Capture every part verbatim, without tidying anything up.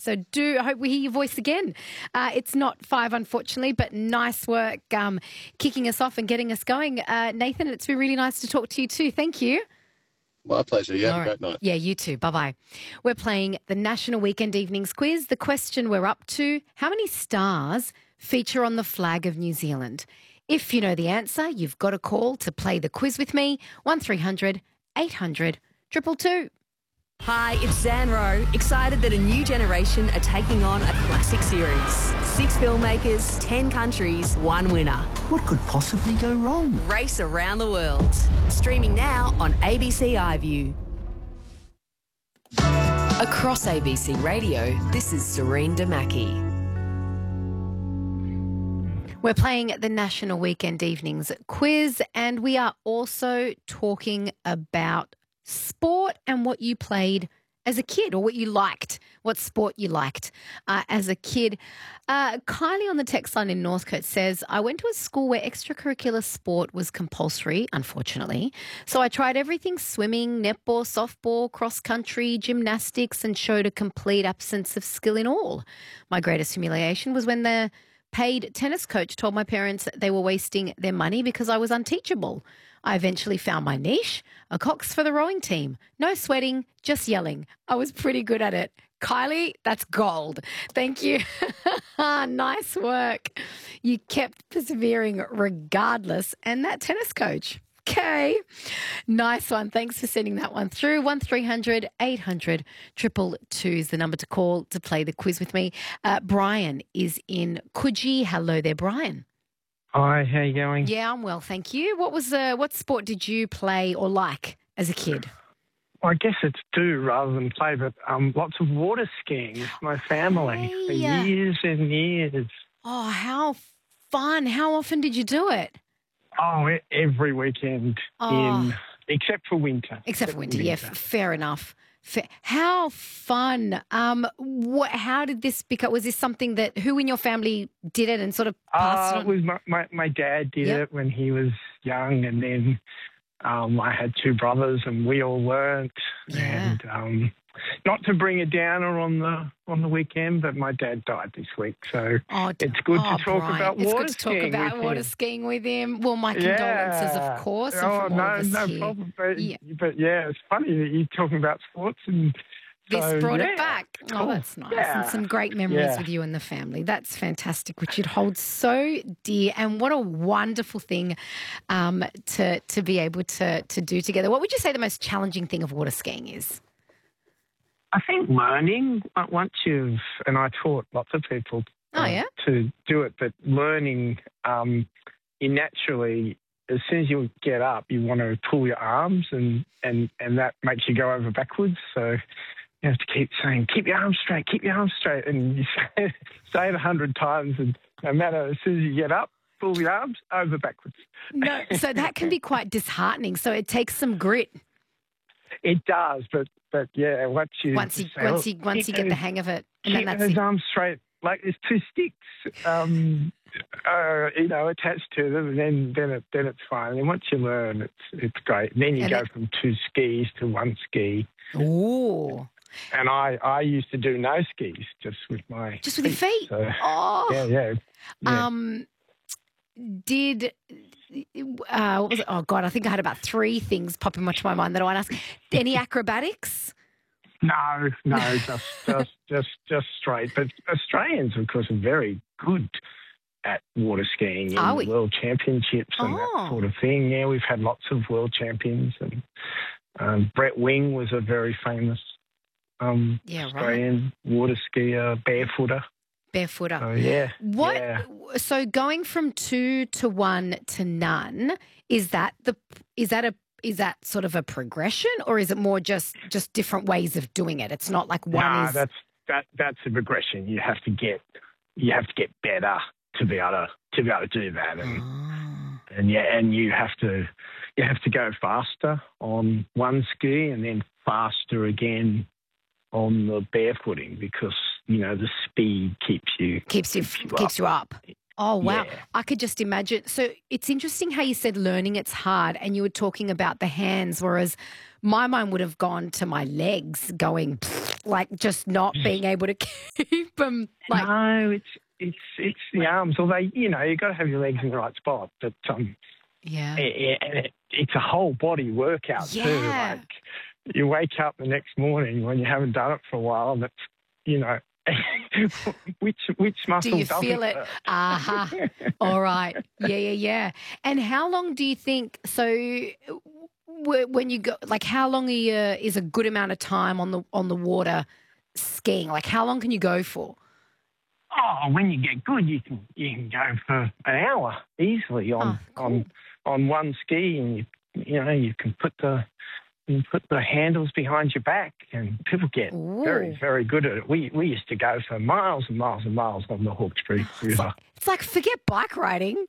So do, I hope we hear your voice again. Uh, it's not five, unfortunately, but nice work um, kicking us off and getting us going. Uh, Nathan, it's been really nice to talk to you too. Thank you. My pleasure. You have All a right. great night. Yeah, you too. Bye-bye. We're playing the National Weekend Evenings Quiz. The question we're up to, how many stars feature on the flag of New Zealand? If you know the answer, you've got a call to play the quiz with me, one three hundred eight hundred two two two. Hi, it's Zan Rowe. Excited that a new generation are taking on a classic series. Six filmmakers, ten countries, one winner. What could possibly go wrong? Race around the world. Streaming now on A B C iView. Across A B C Radio, this is Serene Damaki. We're playing the National Weekend Evenings Quiz, and we are also talking about sport and what you played as a kid, or what you liked, what sport you liked uh, as a kid. Uh, Kylie on the text line in Northcote says, I went to a school where extracurricular sport was compulsory, unfortunately. So I tried everything: swimming, netball, softball, cross-country, gymnastics, and showed a complete absence of skill in all. My greatest humiliation was when the paid tennis coach told my parents they were wasting their money because I was unteachable. I eventually found my niche, a cox for the rowing team. No sweating, just yelling. I was pretty good at it. Kylie, that's gold. Thank you. Nice work. You kept persevering regardless. And that tennis coach. Okay. Nice one. Thanks for sending that one through. one three hundred eight hundred two two two is the number to call to play the quiz with me. Uh, Brian is in Coogee. Hello there, Brian. Hi, how you going? Yeah, I'm well, thank you. What was uh, what sport did you play or like as a kid? I guess it's do rather than play, but um, lots of water skiing with my family for Hey. years and years. Oh, how fun. How often did you do it? Oh, e- every weekend Oh. in, except for winter. Except for winter, yeah, f- fair enough. Fair. How fun. Um, what, how did this become, was this something that, who in your family did it and sort of passed Uh, it it on? was my, my, my dad did Yep. it when he was young, and then um, I had two brothers and we all learnt. Yeah. And um, not to bring a downer on the on the weekend, but my dad died this week, so Oh, d- it's good oh, to talk Brian, about it's water good to talk skiing about with water him. skiing with him. Well, my condolences, of course. And Oh, from all no, of us no here. problem. But Yeah. yeah. but yeah, it's funny that you're talking about sports and This so, brought yeah, it back. Oh, cool. that's nice. Yeah. And some great memories Yeah. with you and the family. That's fantastic, which you'd hold so dear. And what a wonderful thing um, to to be able to to do together. What would you say the most challenging thing of water skiing is? I think learning uh, once you've, and I taught lots of people Oh, uh, yeah? to do it, but learning, um, you naturally, as soon as you get up, you want to pull your arms, and, and, and that makes you go over backwards. So you have to keep saying, keep your arms straight, keep your arms straight. And you say, say it a hundred times, and no matter, as soon as you get up, pull your arms over backwards. No, so that can be quite disheartening. So it takes some grit It does, but but yeah, once you once you say, once "Oh, you once keep you get the those- hang of it, and then keep that's those it. arms straight, like there's two sticks, um, uh, you know, attached to them, and then then it then it's fine. And then once you learn, it's it's great. And then you And go it- from two skis to one ski. Ooh, And I I used to do no skis just with my just with your feet. So Oh, yeah, yeah, yeah. um, did uh, what was it? Oh God, I think I had about three things pop into my mind that I want to ask. Any acrobatics? No, no, just just just just straight. But Australians, of course, are very good at water skiing in Are we? world championships and Oh. that sort of thing. Yeah, we've had lots of world champions, and um, Brett Wing was a very famous um, Yeah, right. Australian water skier, barefooter. Barefooter. So yeah, What? yeah. So going from two to one to none, is that the is that a is that sort of a progression, or is it more just just different ways of doing it? It's not like one No, is. that's that that's a progression. You have to get you have to get better to be able to to be able to do that, and Oh. and yeah, and you have to you have to go faster on one ski and then faster again on the barefooting, because you know the speed keeps you keeps you keeps you keeps you up. Oh wow! Yeah. I could just imagine. So it's interesting how you said learning it's hard, and you were talking about the hands, whereas my mind would have gone to my legs, going. like just not being able to keep them? Like, no, it's it's it's the arms. Although you know you've got to have your legs in the right spot. But um, yeah, it, it, it's a whole body workout too. Yeah. Like you wake up the next morning when you haven't done it for a while, and it's you know. which which muscle do you doesn't feel it? hurt? Aha. All right. Yeah, yeah, yeah. And how long do you think? So, w- when you go, like, how long are you, is a good amount of time on the on the water skiing? Like, how long can you go for? Oh, when you get good, you can you can go for an hour easily on Oh, cool. on on one ski, and you you know you can put the you can put the handles behind your back, and people get Ooh. very very good at it. We we used to go for miles and miles and miles on the Hawkesbury It's River. like, it's like forget bike riding.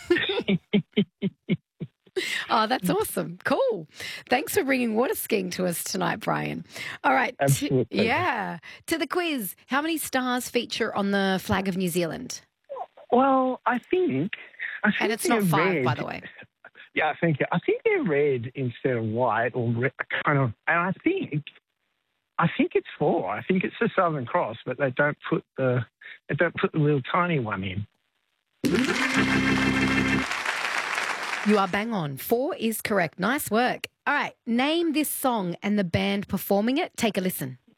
Oh, that's awesome. Cool. Thanks for bringing water skiing to us tonight, Brian. All right. to- Absolutely. yeah. To the quiz. How many stars feature on the flag of New Zealand? Well, I think, I think And it's not they're five, red. by the way. Yeah, I think I think they're red instead of white, or red, kind of. And I think, I think it's four. I think it's the Southern Cross, but they don't put the they don't put the little tiny one in. You are bang on. Four is correct. Nice work. All right. Name this song and the band performing it. Take a listen.